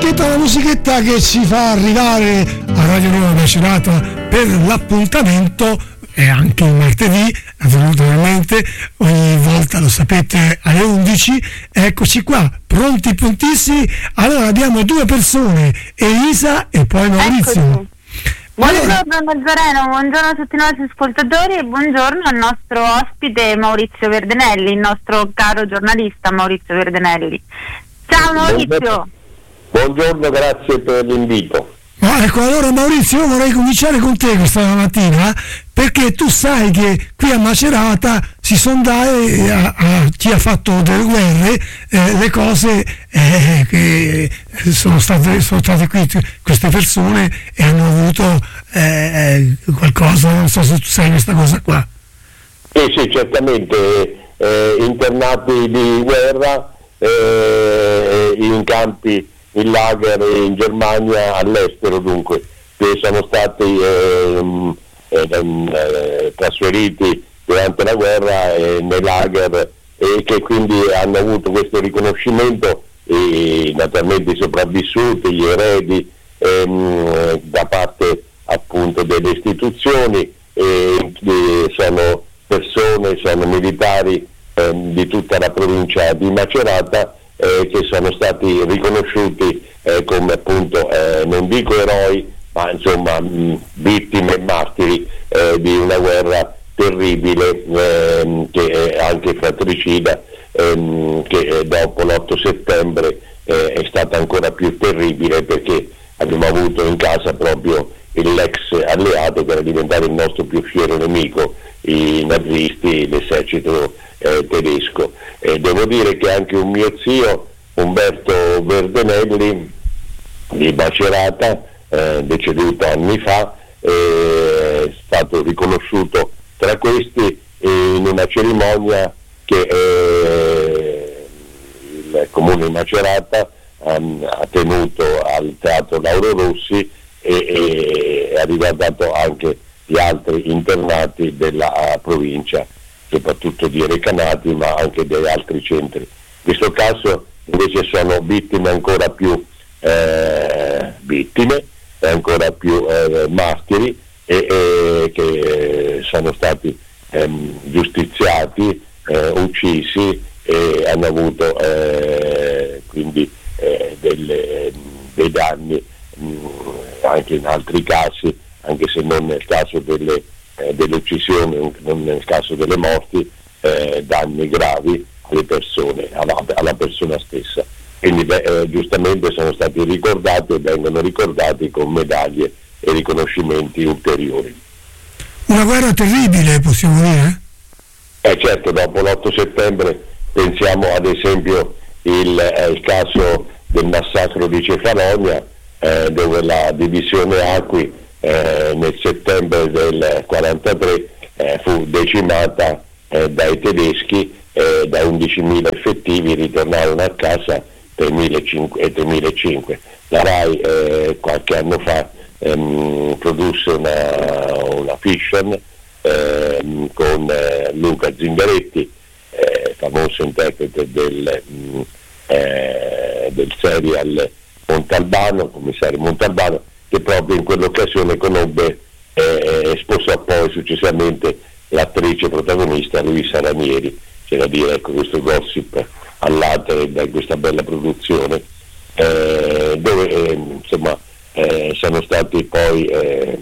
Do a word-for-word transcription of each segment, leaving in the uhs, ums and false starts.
musichetta, una musichetta che ci fa arrivare a Radio Nuova Macerata per l'appuntamento, e anche il martedì, naturalmente, ogni volta lo sapete alle undici. Eccoci qua, pronti, prontissimi. Allora abbiamo due persone, Elisa e poi Maurizio. Eccoci. Buongiorno Nazareno, buongiorno a tutti i nostri ascoltatori e buongiorno al nostro ospite Maurizio Verdenelli, il nostro caro giornalista Maurizio Verdenelli. Ciao Maurizio. Buongiorno, grazie per l'invito. Ah, ecco, allora Maurizio, io vorrei cominciare con te questa mattina, perché tu sai che qui a Macerata si sono date a, a chi ha fatto delle guerre eh, le cose eh, che sono state, sono state qui queste persone e hanno avuto eh, qualcosa, non so se tu sai questa cosa qua. Sì, sì, certamente, eh, internati di guerra eh, in campi, in lager in Germania, all'estero dunque, che sono stati eh, eh, trasferiti durante la guerra eh, nei lager e che quindi hanno avuto questo riconoscimento, e naturalmente i sopravvissuti, gli eredi ehm, da parte appunto delle istituzioni, e, e sono persone, sono militari ehm, di tutta la provincia di Macerata, Eh, che sono stati riconosciuti eh, come appunto, eh, non dico eroi, ma insomma mh, vittime e martiri eh, di una guerra terribile, ehm, che è anche fratricida, ehm, che eh, dopo l'otto settembre eh, è stata ancora più terribile, perché abbiamo avuto in casa proprio l'ex alleato che era diventato il nostro più fiero nemico, i nazisti, l'esercito eh, tedesco. E devo dire che anche un mio zio, Umberto Verdenelli di Macerata, eh, deceduto anni fa, è stato riconosciuto tra questi in una cerimonia che eh, il comune di Macerata um, ha tenuto al Teatro Lauro Rossi, e, e ha riguardato anche gli altri internati della uh, provincia, soprattutto di Recanati, ma anche degli altri centri. In questo caso invece sono vittime ancora più eh, vittime, ancora più eh, martiri, e, e che sono stati ehm, giustiziati, eh, uccisi, e hanno avuto eh, quindi eh, delle, dei danni mh, anche in altri casi, anche se non nel caso delle, eh, delle uccisioni, non nel caso delle morti, eh, danni gravi alle persone, alla, alla persona stessa. Quindi beh, eh, giustamente sono stati ricordati e vengono ricordati con medaglie e riconoscimenti ulteriori. Una guerra terribile, possiamo dire? Eh certo, dopo l'otto settembre pensiamo ad esempio il, eh, il caso del massacro di Cefalonia, eh, dove la divisione Acqui eh, nel settembre del quarantatré eh, fu decimata eh, dai tedeschi, eh, da undicimila effettivi ritornarono a casa tremilacinquecento. La RAI eh, qualche anno fa ehm, produsse una, una fiction ehm, con eh, Luca Zingaretti, eh, famoso interprete del, mh, eh, del serial Montalbano, commissario Montalbano, che proprio in quell'occasione conobbe e eh, sposò poi successivamente l'attrice protagonista Luisa Ranieri. C'è da dire, ecco, questo gossip all'atere da questa bella produzione, eh, dove eh, insomma eh, sono stati poi eh,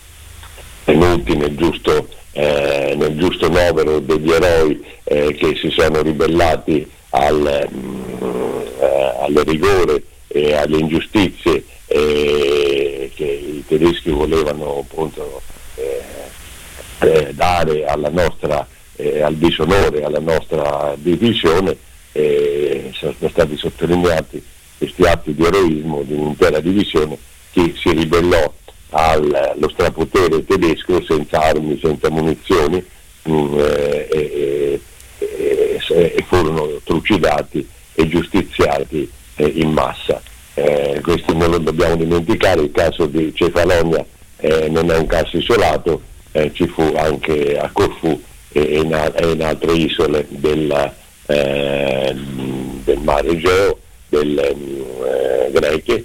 tenuti nel giusto, eh, nel giusto novero degli eroi eh, che si sono ribellati al, mh, eh, al rigore e alle ingiustizie eh, che i tedeschi volevano appunto eh, eh, dare alla nostra, eh, al disonore, alla nostra divisione. Eh, sono stati sottolineati questi atti di eroismo di un'intera divisione che si ribellò allo strapotere tedesco senza armi, senza munizioni, mh, eh, e, e, e furono trucidati e giustiziati eh, in massa. Eh, questo non lo dobbiamo dimenticare. Il caso di Cefalonia eh, non è un caso isolato, eh, ci fu anche a Corfù e in, e in altre isole della, eh, del mare Egeo, del, eh, eh, greche,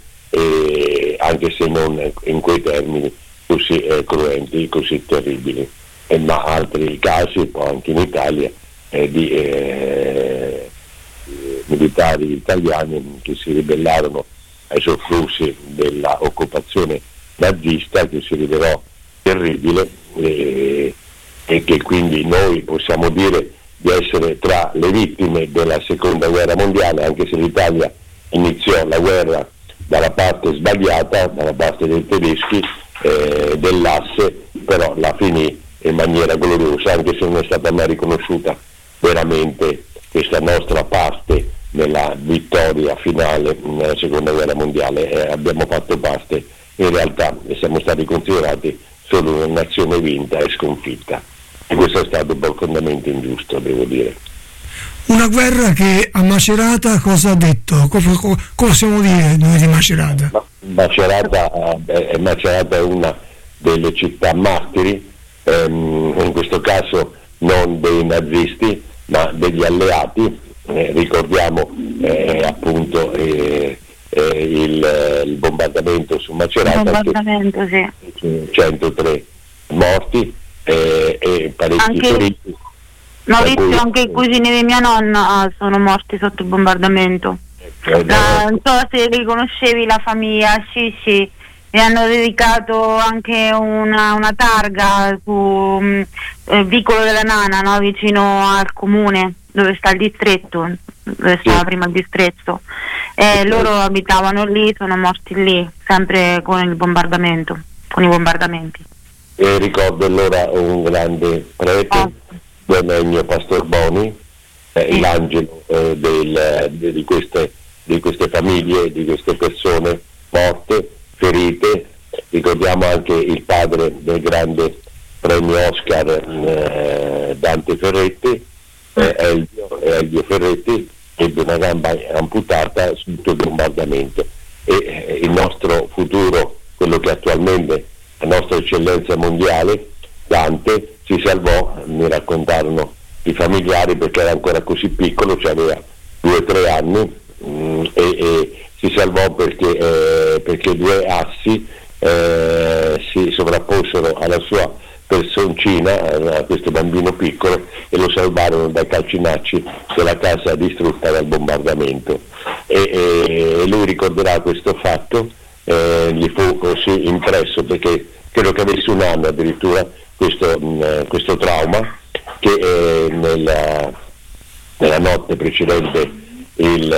e anche se non in quei termini così eh, cruenti, così terribili, eh, ma altri casi, poi anche in Italia, eh, di eh, militari italiani che si ribellarono ai soprusi della occupazione nazista, che si rivelò terribile, e, e che quindi noi possiamo dire di essere tra le vittime della seconda guerra mondiale, anche se l'Italia iniziò la guerra dalla parte sbagliata, dalla parte dei tedeschi, eh, dell'asse, però la finì in maniera gloriosa, anche se non è stata mai riconosciuta veramente questa nostra parte nella vittoria finale nella seconda guerra mondiale. Eh, abbiamo fatto parte in realtà e siamo stati considerati solo una nazione vinta e sconfitta, e questo è stato profondamente ingiusto, devo dire. Una guerra che a Macerata cosa ha detto? Cosa, cosa possiamo dire noi di Macerata? Macerata è, Macerata è una delle città martiri, ehm, in questo caso non dei nazisti ma degli alleati. Eh, ricordiamo eh, appunto eh, eh, il, il bombardamento su Macerata, bombardamento, che, sì. centotré morti eh, e parecchi feriti. Maurizio, cui, anche i cugini di mia nonna sono morti sotto il bombardamento. Eh, la, non so se riconoscevi la famiglia Scisci, mi hanno dedicato anche una, una targa su eh, Vicolo della Nana, no? Vicino al comune dove sta il distretto, dove stava sì. prima il distretto. Eh, sì. Loro abitavano lì, sono morti lì, sempre con il bombardamento, con i bombardamenti. E ricordo allora un grande prete, oh. Don Ennio Pastor Boni, eh, sì. l'angelo eh, del, de, di, queste, di queste famiglie, di queste persone morte, ferite. Ricordiamo anche il padre del grande premio Oscar, eh, Dante Ferretti, eh, Elvio, Elvio Ferretti, ebbe una gamba amputata sotto il bombardamento, e eh, il nostro futuro, quello che attualmente è la nostra eccellenza mondiale, Dante, si salvò, mi raccontarono i familiari, perché era ancora così piccolo, cioè aveva due o tre anni, mh, e, e si salvò perché, eh, perché due assi eh, si sovrapposero alla sua personcina, a questo bambino piccolo, e lo salvarono dai calcinacci della casa distrutta dal bombardamento. E, e, e lui ricorderà questo fatto, eh, gli fu così impresso, perché credo che avesse un anno addirittura questo, mh, questo trauma, che eh, nella, nella notte precedente il,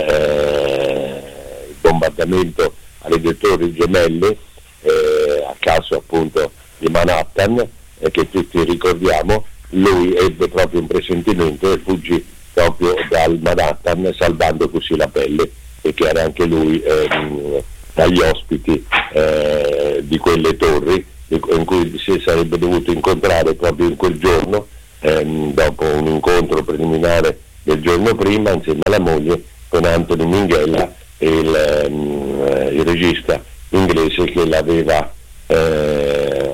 eh, il bombardamento alle Torri Gemelle, eh, a caso appunto di Manhattan, eh, che tutti ricordiamo, lui ebbe proprio un presentimento e fuggì proprio dal Manhattan, salvando così la pelle, perché era anche lui ehm, dagli ospiti eh, di quelle torri in cui si sarebbe dovuto incontrare proprio in quel giorno, ehm, dopo un incontro preliminare del giorno prima insieme alla moglie, con Anthony Minghella, il, ehm, il regista inglese che l'aveva eh,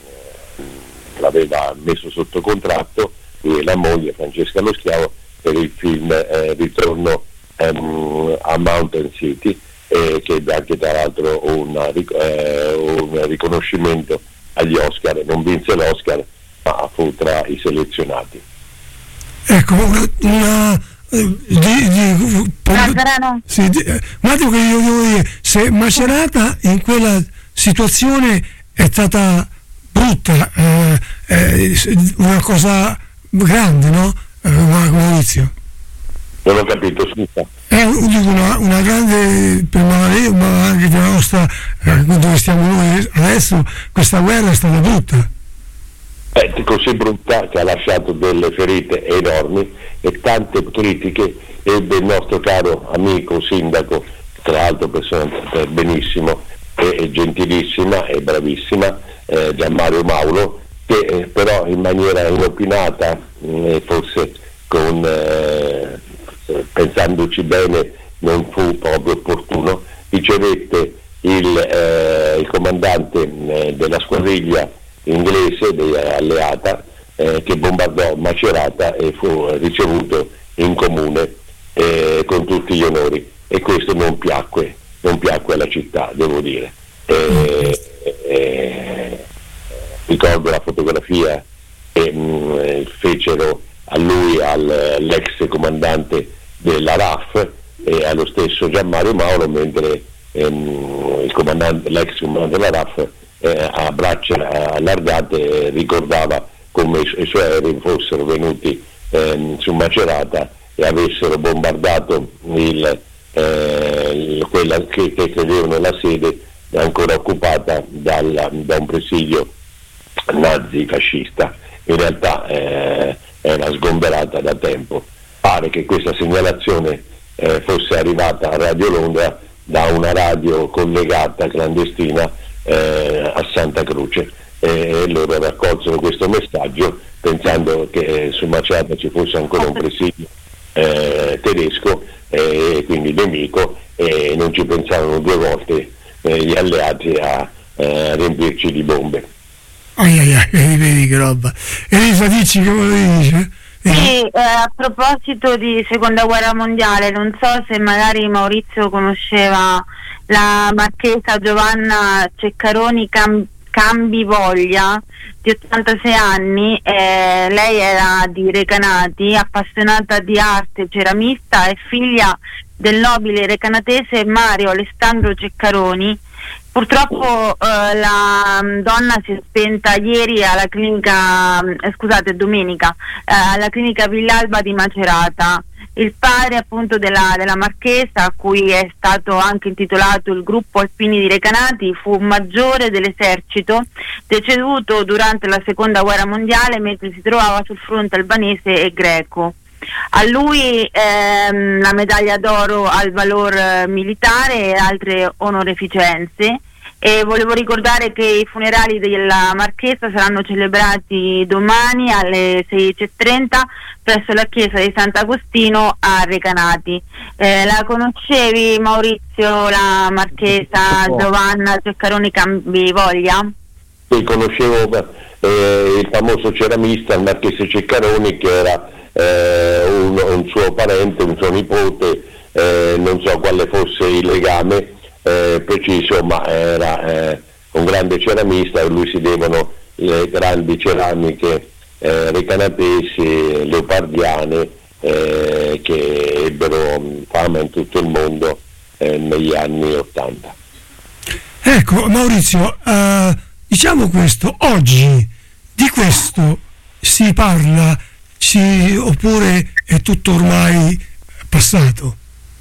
l'aveva messo sotto contratto, lui e la moglie Francesca Lo Schiavo, per il film eh, Ritorno ehm, a Mountain City, eh, che ebbe anche tra l'altro una, eh, un riconoscimento agli Oscar. Non vinse l'Oscar, ma fu tra i selezionati. Ecco, una, una di, di, Macerata. Sì, di, un attimo che io devo dire, se Macerata in quella situazione è stata brutta, eh, eh, una cosa grande, no? Eh, Maurizio. Non ho capito, scusa. È una, una grande, per Malaria, ma anche per la nostra, eh, dove stiamo noi adesso, questa guerra è stata brutta. Eh, così brutta che ha lasciato delle ferite enormi e tante critiche. Ebbe il nostro caro amico sindaco, tra l'altro persona per benissimo e, e gentilissima e bravissima, eh, Gianmario Maulo, che eh, però in maniera inopinata, eh, forse con eh, pensandoci bene non fu proprio opportuno, ricevette il, eh, il comandante eh, della squadriglia inglese de, alleata eh, che bombardò Macerata e fu ricevuto in comune eh, con tutti gli onori, e questo non piacque non piacque alla città, devo dire. E, e, ricordo la fotografia che mh, fecero a lui, al, all'ex comandante della R A F e allo stesso Gianmario Mauro, mentre ehm, il comandante, l'ex comandante della R A F eh, a braccia allargate ricordava come i, i suoi aerei fossero venuti ehm, su Macerata e avessero bombardato il, eh, quella che, che credevano la sede ancora occupata dal, da un presidio nazi fascista. In realtà eh, era sgomberata da tempo. Pare che questa segnalazione eh, fosse arrivata a Radio Londra da una radio collegata clandestina eh, a Santa Croce, e loro raccolsero questo messaggio pensando che eh, su Macerata ci fosse ancora un presidio eh, tedesco e eh, quindi nemico, e non ci pensavano due volte eh, gli alleati a eh, riempirci di bombe. Ai ai ai, vedi che roba. Elisa, dici che volevi dire? Sì, eh, a proposito di seconda guerra mondiale, non so se magari Maurizio conosceva la marchesa Giovanna Ceccaroni Cam- Cambivoglia, di ottantasei anni. Eh, lei era di Recanati, appassionata di arte, ceramista e figlia del nobile recanatese Mario Alessandro Ceccaroni. Purtroppo eh, la donna si è spenta ieri alla clinica, eh, scusate, domenica, eh, alla clinica Villalba di Macerata. Il padre appunto della, della marchesa, a cui è stato anche intitolato il gruppo Alpini di Recanati, fu maggiore dell'esercito, deceduto durante la seconda guerra mondiale mentre si trovava sul fronte albanese e greco. A lui ehm, la medaglia d'oro al valor eh, militare e altre onorificenze. E volevo ricordare che i funerali della marchesa saranno celebrati domani alle sedici e trenta presso la chiesa di Sant'Agostino a Recanati. Eh, la conoscevi, Maurizio, la marchesa Giovanna Ceccaroni Cambivoglia? Sì, conoscevo eh, il famoso ceramista, il marchese Ceccaroni, che era eh, un, un suo parente, un suo nipote, eh, non so quale fosse il legame Eh, preciso, ma era eh, un grande ceramista, e lui si devono le grandi ceramiche eh, recanatesi, leopardiane, eh, che ebbero fama in tutto il mondo eh, negli anni ottanta. Ecco, Maurizio, eh, diciamo questo, oggi di questo si parla, si, oppure è tutto ormai passato?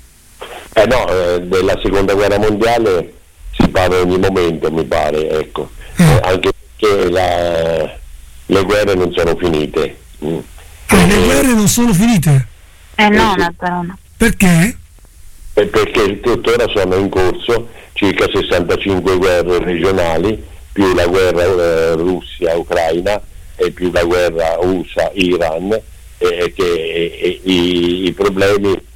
Eh no, eh, della seconda guerra mondiale si parla ogni momento, mi pare, ecco, eh. Eh, anche perché la, le guerre non sono finite. Mm. Ah, le guerre non sono finite? Eh no, eh, però no. Perché? Eh, perché tuttora sono in corso circa sessantacinque guerre regionali, più la guerra eh, Russia-Ucraina e più la guerra U S A-Iran, eh, che eh, i, i problemi